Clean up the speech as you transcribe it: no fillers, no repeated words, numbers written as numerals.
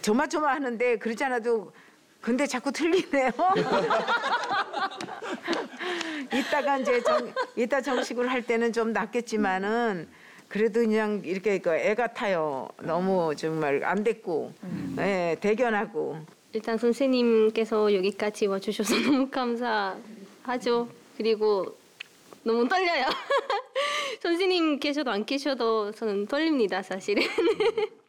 조마조마하는데 그렇지 않아도 근데 자꾸 틀리네요. 이따 정식으로 할 때는 좀 낫겠지만은 그래도 그냥 이렇게 애 같아요. 너무 정말 안 됐고 예, 대견하고. 일단 선생님께서 여기까지 와주셔서 너무 감사하죠. 그리고 너무 떨려요. 선생님 계셔도 안 계셔도 저는 떨립니다, 사실은.